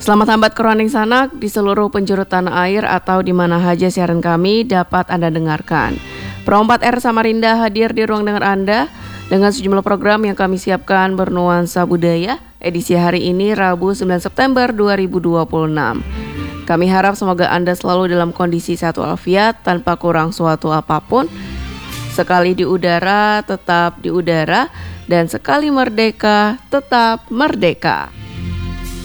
Selamat hambat keroning sanak di seluruh penjuru tanah air atau di mana saja siaran kami dapat Anda dengarkan. Pro 4R Samarinda hadir di ruang dengar Anda dengan sejumlah program yang kami siapkan bernuansa budaya edisi hari ini Rabu 9 September 2026. Kami harap semoga Anda selalu dalam kondisi sehat walafiat tanpa kurang suatu apapun. Sekali di udara, tetap di udara, dan sekali merdeka, tetap merdeka.